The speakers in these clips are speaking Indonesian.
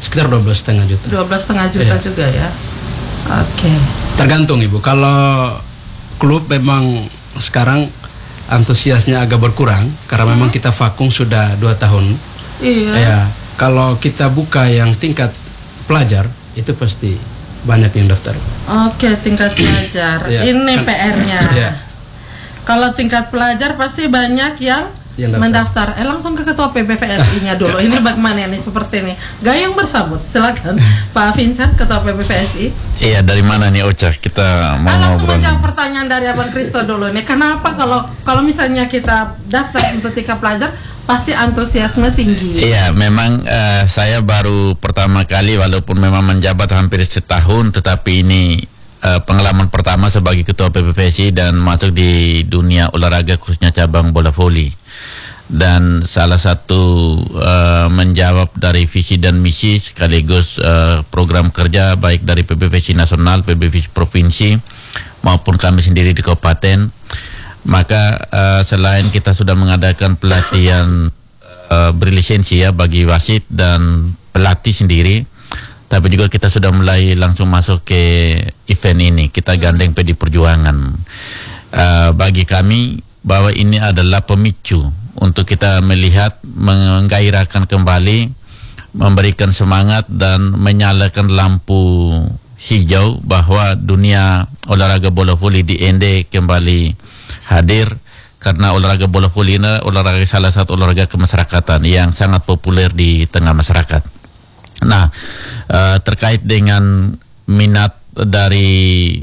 sekitar 12,5 juta. 12,5 juta juga ya. Oke. Tergantung Ibu. Kalau klub memang sekarang antusiasnya agak berkurang karena memang kita vakum sudah 2 tahun. Iya. Ya, kalau kita buka yang tingkat pelajar itu pasti banyak yang daftar. Oke, tingkat pelajar. Ya, Ini kan, PR-nya. ya. Kalau tingkat pelajar pasti banyak yang mendaftar. Langsung ke ketua PBVSI-nya dulu. Ini bagaimana nih seperti ini? Gayung bersambut. Silakan Pak Vincent, ketua PBVSI. Iya, dari mana nih Ocha? Kita mau langsung ngobrol. menjawab pertanyaan dari Abang Kristo dulu nih. Kenapa kalau misalnya kita daftar untuk tingkat pelajar pasti antusiasme tinggi? Iya, memang saya baru pertama kali walaupun memang menjabat hampir setahun, tetapi ini pengalaman pertama sebagai ketua PBVSI dan masuk di dunia olahraga khususnya cabang bola voli. Dan salah satu menjawab dari visi dan misi sekaligus program kerja baik dari PBVSI nasional, PBVSI provinsi maupun kami sendiri di kabupaten. Maka selain kita sudah mengadakan pelatihan berlisensi ya bagi wasit dan pelatih sendiri, tapi juga kita sudah mulai langsung masuk ke event ini. Kita gandeng PD Perjuangan. Bagi kami bahwa ini adalah pemicu untuk kita melihat, menggairahkan kembali, memberikan semangat dan menyalakan lampu hijau bahwa dunia olahraga bola voli di Ende kembali hadir, karena olahraga bola voli ini olahraga salah satu olahraga kemasyarakatan yang sangat populer di tengah masyarakat. Nah, terkait dengan minat dari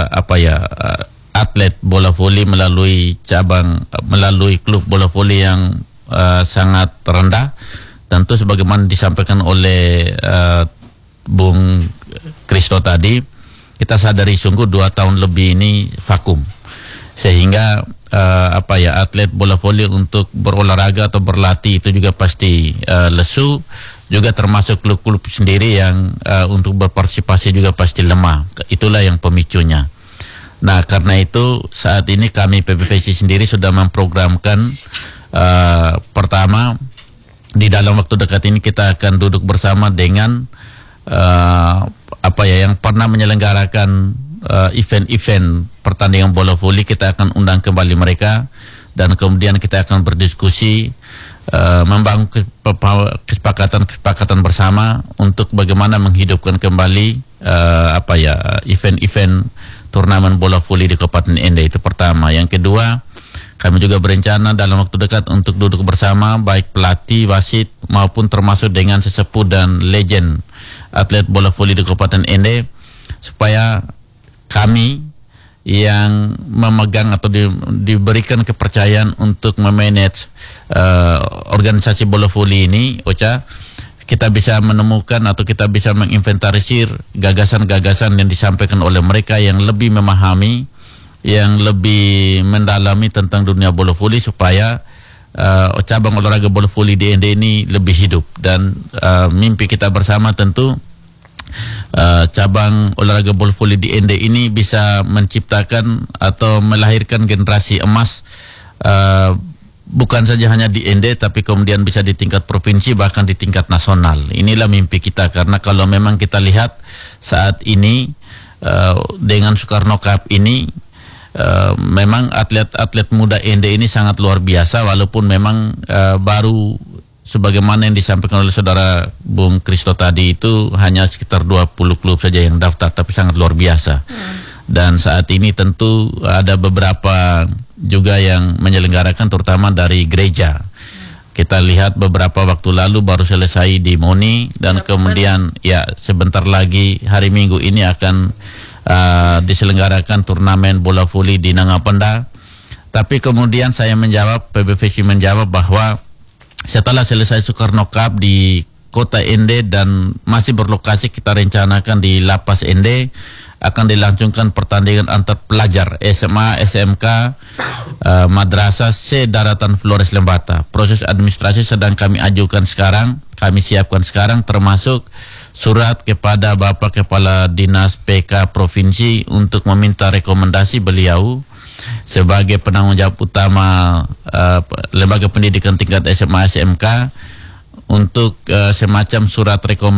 atlet bola voli melalui klub bola voli yang sangat rendah, tentu sebagaimana disampaikan oleh Bung Kristo tadi, kita sadari sungguh 2 tahun lebih ini vakum, sehingga atlet bola voli untuk berolahraga atau berlatih itu juga pasti lesu, juga termasuk klub-klub sendiri yang untuk berpartisipasi juga pasti lemah. Itulah yang pemicunya. Nah, karena itu saat ini kami PBVSI sendiri sudah memprogramkan pertama, di dalam waktu dekat ini kita akan duduk bersama dengan yang pernah menyelenggarakan event-event pertandingan bola voli. Kita akan undang kembali mereka dan kemudian kita akan berdiskusi, membangun kesepakatan bersama untuk bagaimana menghidupkan kembali event-event turnamen bola voli di Kabupaten Ende. Itu pertama. Yang kedua, kami juga berencana dalam waktu dekat untuk duduk bersama baik pelatih, wasit maupun termasuk dengan sesepuh dan legend atlet bola voli di Kabupaten Ende, supaya kami yang memegang atau diberikan kepercayaan untuk memanage organisasi bola voli ini, Ocha, kita bisa menemukan atau kita bisa menginventarisir gagasan-gagasan yang disampaikan oleh mereka yang lebih memahami, yang lebih mendalami tentang dunia bola voli, supaya cabang olahraga bola voli di Ende ini lebih hidup. Dan mimpi kita bersama tentu cabang olahraga bola voli di Ende ini bisa menciptakan atau melahirkan generasi emas, bukan saja hanya di Ende, tapi kemudian bisa di tingkat provinsi, bahkan di tingkat nasional. Inilah mimpi kita, karena kalau memang kita lihat saat ini dengan Soekarno Cup ini, memang atlet-atlet muda Ende ini sangat luar biasa, walaupun memang baru sebagaimana yang disampaikan oleh saudara Bung Kristo tadi, itu hanya sekitar 20 klub saja yang daftar, tapi sangat luar biasa. Dan saat ini tentu ada beberapa juga yang menyelenggarakan, terutama dari gereja. Kita lihat beberapa waktu lalu baru selesai di Moni, dan kemudian ya sebentar lagi hari Minggu ini akan diselenggarakan turnamen bola voli di Nangapenda. Tapi kemudian saya menjawab, PBVSI menjawab bahwa setelah selesai Soekarno Cup di Kota Ende dan masih berlokasi, kita rencanakan di Lapas Ende, akan dilangsungkan pertandingan antar pelajar SMA, SMK, madrasah se-Daratan Flores Lembata. Proses administrasi sedang kami ajukan sekarang, kami siapkan sekarang, termasuk surat kepada Bapak Kepala Dinas PK Provinsi untuk meminta rekomendasi beliau sebagai penanggung jawab utama lembaga pendidikan tingkat SMA, SMK untuk semacam surat rekomendasi